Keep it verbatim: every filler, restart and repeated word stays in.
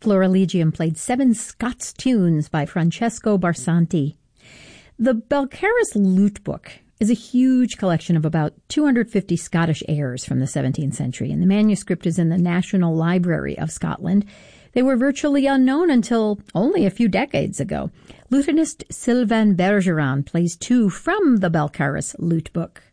Florilegium played seven Scots tunes by Francesco Barsanti. The Balcarres Lute Book is a huge collection of about two hundred fifty Scottish airs from the seventeenth century, and the manuscript is in the National Library of Scotland. They were virtually unknown until only a few decades ago. Lutenist Sylvain Bergeron plays two from the Balcarres Lute Book.